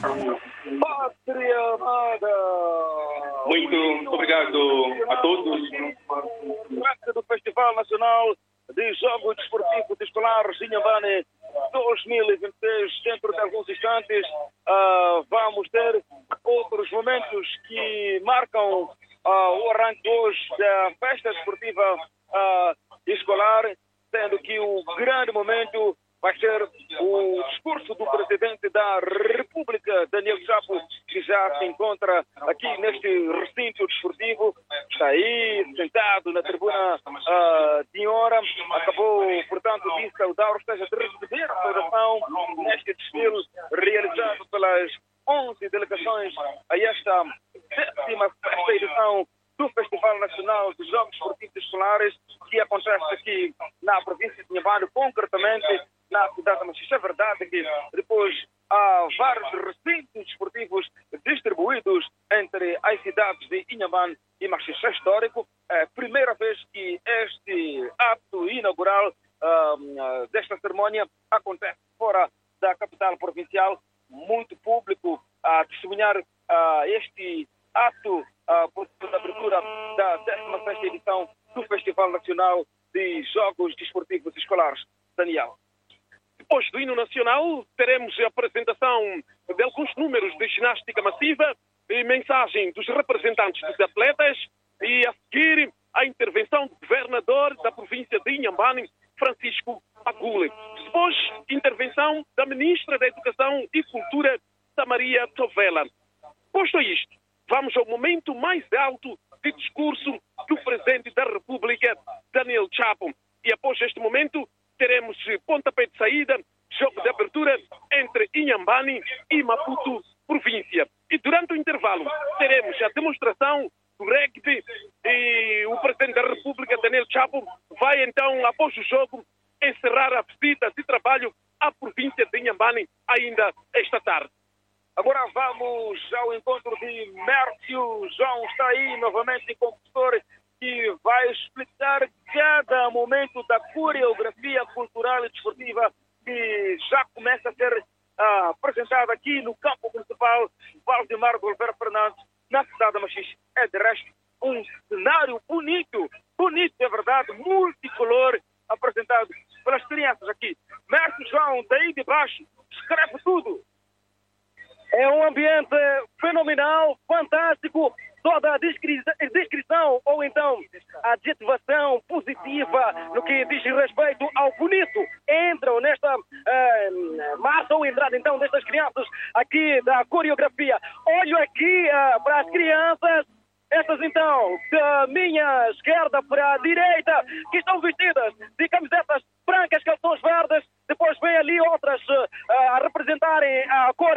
Pátria amada! Muito obrigado a todos. Trata do Festival Nacional de Jogos Desportivos Escolares Inhambane 2026. Dentro de alguns instantes vamos ter outros momentos que marcam o arranque hoje da festa desportiva escolar, sendo que o grande momento vai ser o discurso do presidente da República, Daniel Chapo, que já se encontra aqui neste recinto desportivo. Está aí, sentado na tribuna de hora. Acabou, portanto, de saudar, ou seja, de receber a saudação neste desfile realizado pelas 11 delegações a esta 16ª edição do Festival Nacional de Jogos Desportivos Escolares, que acontece aqui na província de Inhambane, concretamente na cidade de Machixe. É verdade que depois há vários recintos desportivos distribuídos entre as cidades de Inhambane e Machixe. É histórico. É a primeira vez que este ato inaugural desta cerimónia acontece fora da capital provincial. Muito público a testemunhar este ato por a abertura da 16ª edição do Festival Nacional de Jogos Desportivos Escolares. Daniel. Depois do hino nacional, teremos a apresentação de alguns números de ginástica massiva e mensagem dos representantes dos atletas e, a seguir, a intervenção do governador da província de Inhambane, Francisco Agule. Depois, intervenção da ministra da Educação e Cultura, Samaria Tovela. Posto isto, vamos ao momento mais alto de discurso do presidente da República, Daniel Chapo. E após este momento, teremos pontapé de saída, jogo de abertura entre Inhambane e Maputo, província. E durante o intervalo, teremos a demonstração do rugby e o presidente da República, Daniel Chapo, vai então, após o jogo, encerrar a visita de trabalho à província de Inhambane ainda esta tarde. Agora vamos ao encontro de Mércio. João está aí novamente com o professor, que vai explicar cada momento da coreografia cultural e desportiva que já começa a ser apresentada aqui no campo municipal Valdemar de Oliveira Fernandes, na cidade de Machixe. É, de resto, um cenário bonito, é verdade, multicolor, apresentado pelas crianças aqui. Mércio João, daí de baixo, escreve tudo. É um ambiente fenomenal, fantástico. Toda a descrição ou então a adjetivação positiva no que diz respeito ao bonito entram nesta massa ou entrada então destas crianças aqui da coreografia. Olho aqui para as crianças, estas então da minha esquerda para a direita, que estão vestidas de camisetas brancas, calções verdes. Depois vem ali outras a representarem a cor,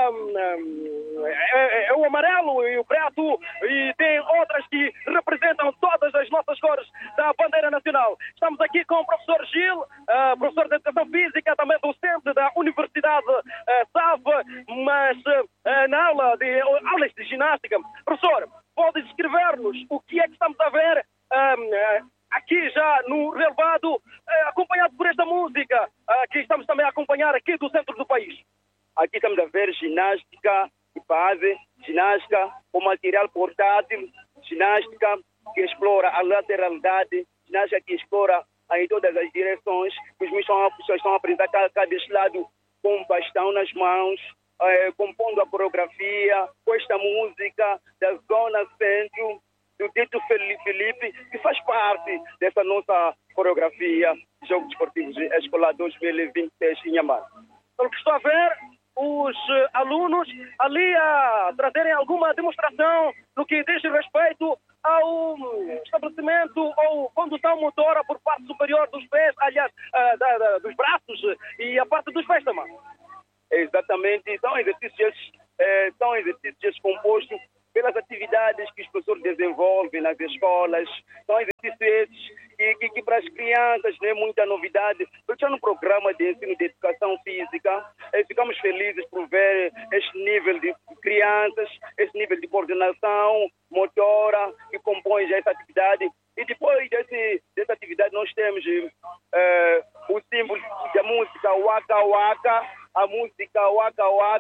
o amarelo e o preto, e tem outras que representam todas as nossas cores da bandeira nacional. Estamos aqui com o professor Gil, professor de Educação Física, também docente da Universidade SAV, mas na aulas de ginástica. Professor, pode descrever-nos o que é que estamos a ver aqui já no relevado, acompanhado por esta música, que estamos também a acompanhar aqui do centro do país. Aqui estamos a ver ginástica de base, ginástica com material portátil, ginástica que explora a lateralidade, ginástica que explora em todas as direções, que os meninos estão a apresentar cada lado com um bastão nas mãos, compondo a coreografia com esta música da Zona Centro, do Dito Felipe, que faz parte dessa nossa coreografia de Jogos Desportivos Escolar 2026 em Inhambane. Então, estou a ver os alunos ali a trazerem alguma demonstração no que diz respeito ao estabelecimento ou condução motora por parte superior dos pés, aliás, dos braços e a parte dos pés também. Exatamente, são exercícios compostos pelas atividades que os professores desenvolvem nas escolas. São exercícios que para as crianças não é muita novidade. Porque no programa de ensino de educação física, ficamos felizes por ver este nível de crianças, este nível de coordenação motora que compõe já essa atividade. E depois dessa atividade nós temos o símbolo da música Waka Waka, a música Waka Waka,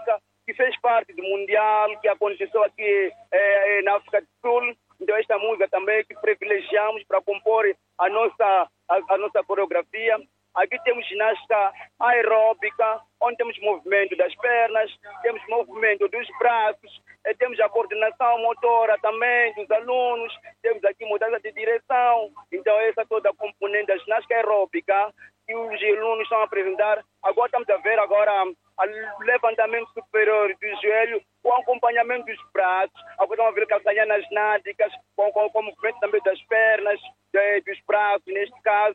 que fez parte do Mundial, que aconteceu aqui na África do Sul. Então, esta música também que privilegiamos para compor a nossa coreografia. Aqui temos ginástica aeróbica, onde temos movimento das pernas, temos movimento dos braços, temos a coordenação motora também dos alunos, temos aqui mudança de direção. Então, essa toda a componente da ginástica aeróbica que os alunos estão a apresentar. Agora estamos a ver o levantamento superior do joelho, o acompanhamento dos braços. Agora estamos a ver calcanhanas náticas, com o movimento também das pernas, dos braços, neste caso.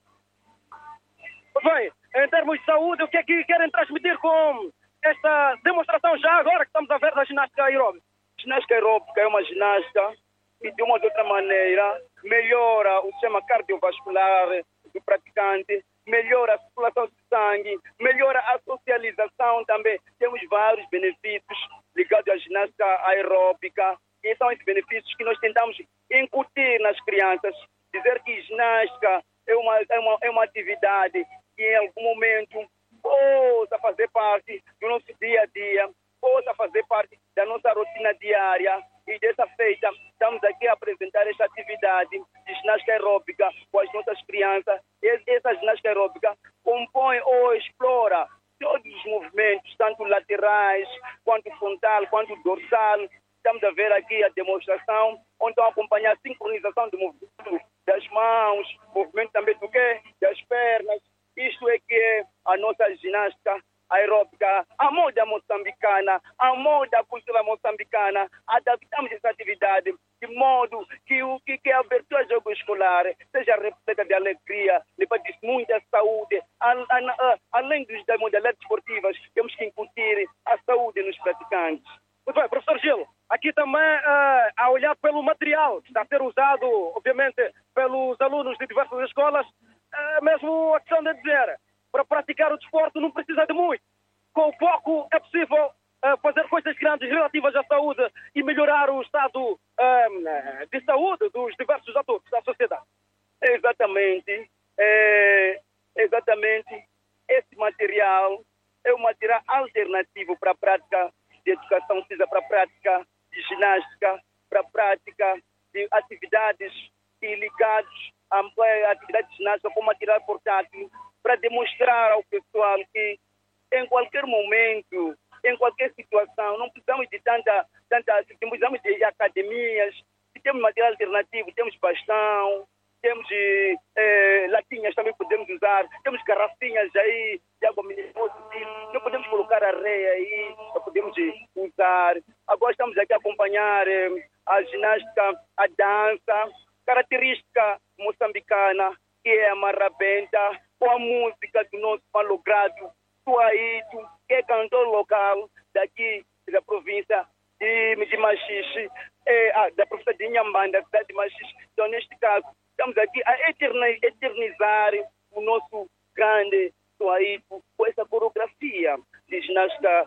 Bem, em termos de saúde, o que é que querem transmitir com esta demonstração já agora que estamos a ver da ginástica aeróbica? Ginástica aeróbica é uma ginástica que, de uma ou outra maneira, melhora o sistema cardiovascular do praticante, melhora a circulação de sangue, melhora a socialização também. Temos vários benefícios ligados à ginástica aeróbica e são esses benefícios que nós tentamos incutir nas crianças. Dizer que ginástica é uma atividade que em algum momento possa fazer parte do nosso dia a dia, possa fazer parte da nossa rotina diária. E dessa feita, estamos aqui a apresentar esta atividade de ginástica aeróbica com as nossas crianças. Essa ginástica aeróbica compõe ou explora todos os movimentos, tanto laterais, quanto frontal, quanto dorsal. Estamos a ver aqui a demonstração, onde estão a acompanhar a sincronização do movimento das mãos, movimento também do quê? Das pernas. Isto é que é a nossa ginástica aeróbica, a moda moçambicana, a moda cultura moçambicana. Adaptamos essa atividade de modo que a abertura jogo escolar seja repleta de alegria, de muita saúde. Além das modalidades esportivas, temos que incutir a saúde nos praticantes. Muito bem, professor Gil, aqui também a olhar pelo material que está a ser usado, obviamente, pelos alunos de diversas escolas, mesmo a questão de dizer, para praticar o desporto não precisa de muito. Com pouco é possível fazer coisas grandes relativas à saúde e melhorar o estado de saúde dos diversos atores da sociedade. Exatamente. Exatamente. Esse material é um material alternativo para a prática de educação física, para a prática de ginástica, para a prática de atividades ligadas à atividade de ginástica com material portátil, para demonstrar ao pessoal que em qualquer momento, em qualquer situação, não precisamos de precisamos de academias, temos material alternativo, temos bastão, temos latinhas também podemos usar, temos garrafinhas aí de água mineral, não podemos colocar areia aí, podemos usar. Agora estamos aqui a acompanhar a ginástica, a dança, característica moçambicana, que é a marrabenta, com a música do nosso malogrado Tuaíto, que é cantor local daqui da província de Machixe, da província de Inhambane, da cidade de Machixe. Então, neste caso, estamos aqui a eternizar o nosso grande Tuaíto com essa coreografia de ginástica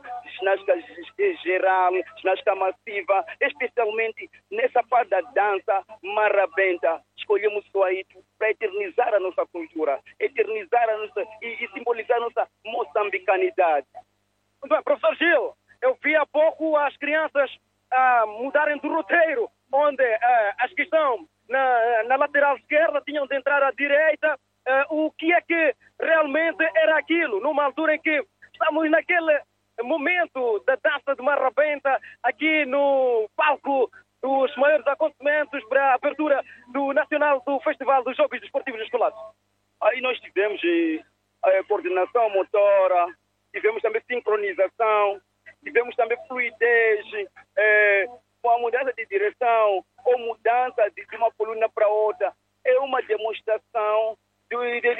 geral, ginástica massiva, especialmente nessa parte da dança marrabenta. Escolhemos Tuaíto para eternizar a nossa cultura, eternizar a nossa e simbolizar a nossa moçambicanidade. Muito bem, professor Gil, eu vi há pouco as crianças mudarem do roteiro, onde as que estão na lateral esquerda tinham de entrar à direita. O que é que realmente era aquilo, numa altura em que estamos naquele momento da dança de marrabenta, aqui no palco dos maiores acontecimentos para a abertura do Nacional do Festival dos Jogos Desportivos Escolares? Aí nós tivemos coordenação motora, tivemos também sincronização, tivemos também fluidez, com a mudança de direção ou mudança de uma coluna para outra. É uma demonstração de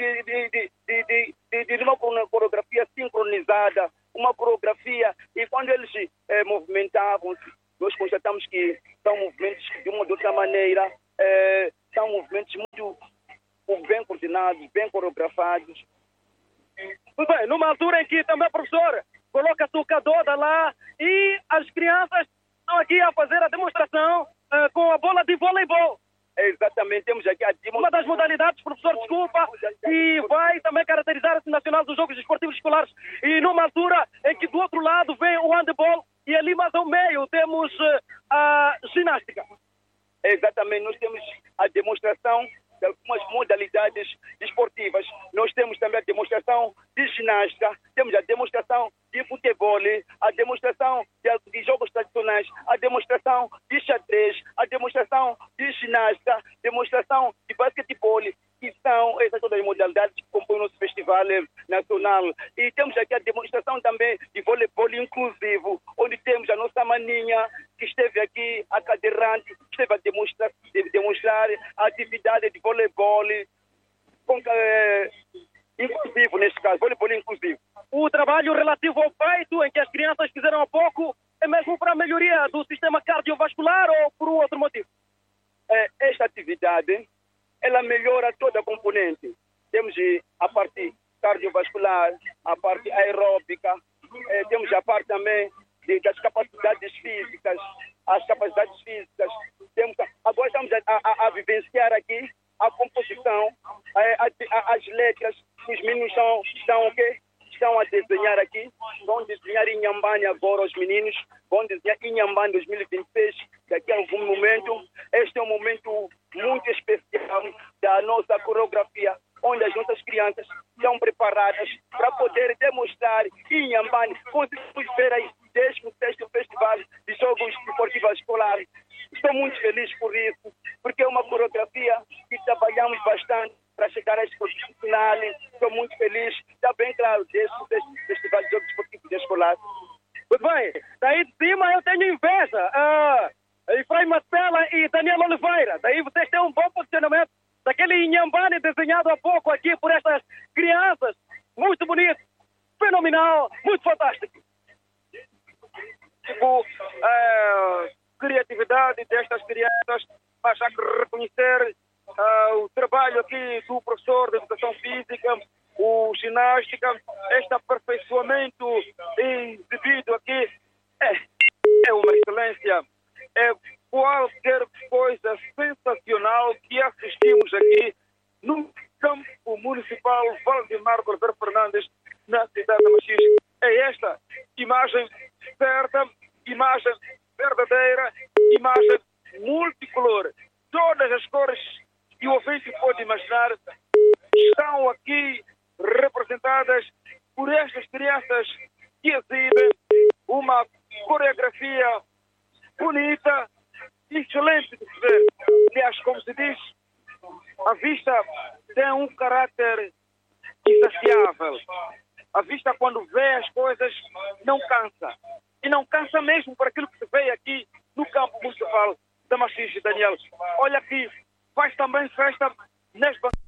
uma coreografia sincronizada, uma coreografia, e quando eles movimentavam-se, nós constatamos que são movimentos que, de uma ou outra maneira, são movimentos muito bem coordenados, bem coreografados. Muito bem, numa altura em que também, professor, coloca-se o cadoda lá e as crianças estão aqui a fazer a demonstração com a bola de voleibol. Exatamente, temos aqui a Uma das modalidades, professor, desculpa, e vai também caracterizar esse nacional dos Jogos Desportivos Escolares. E numa altura em que do outro lado vem o handebol e ali mais ao meio temos a ginástica. Exatamente, nós temos a demonstração de algumas modalidades desportivas. Nós temos também a demonstração de ginástica, temos a demonstração de futebol, a demonstração de jogos tradicionais, a demonstração de xadrez, a demonstração de ginástica, demonstração de basquetebol, que são essas todas as modalidades que compõem o nosso festival nacional. E temos aqui a demonstração também de voleibol inclusivo, onde temos a nossa maninha, que esteve aqui, a cadeirante, que esteve a demonstrar a atividade de voleibol inclusivo, neste caso, voleibol inclusivo. O trabalho relativo ao peito, em que as crianças fizeram há pouco, é mesmo para a melhoria do sistema cardiovascular ou por outro motivo? Esta atividade, ela melhora toda a componente. Temos a parte cardiovascular, a parte aeróbica, temos a parte também das capacidades físicas, as capacidades físicas. Agora estamos a vivenciar aqui a composição, as letras que os meninos estão a desenhar aqui. Vão desenhar Inhambane agora os meninos, vão desenhar Inhambane 2026 daqui a algum momento. Este é um momento muito especial da nossa coreografia, onde as nossas crianças estão preparadas para poder demonstrar Inhambane. Conseguimos ver aí 16º Festival de Jogos Desportivos Escolares. Estou muito feliz por isso, porque é uma coreografia que trabalhamos bastante para chegar a este final. Estou muito feliz, está bem claro, deste Festival de Jogos Desportivos Escolares. Muito bem, daí de cima eu tenho inveja. Efraim Marcela e Daniel Oliveira, daí vocês têm um bom posicionamento daquele Inhambane desenhado há pouco aqui por estas crianças. Muito bonito, fenomenal, muito fantástico. Criatividade destas crianças, mas há que reconhecer o trabalho aqui do professor de educação física, o ginástica, este aperfeiçoamento exibido aqui é uma excelência, é qualquer coisa sensacional que assistimos aqui no campo municipal Valdemar Cordeiro Fernandes, na cidade de Machixe. É esta imagem certa, imagem verdadeira, imagem multicolor. Todas as cores que o ouvinte pode imaginar estão aqui representadas por estas crianças que exibem uma coreografia bonita, excelente de se ver. Aliás, como se diz, a vista tem um caráter insaciável. A vista, quando vê as coisas, não cansa. E não cansa mesmo por aquilo que se vê aqui no campo municipal da Machixe, Daniel. Olha aqui, faz também festa nas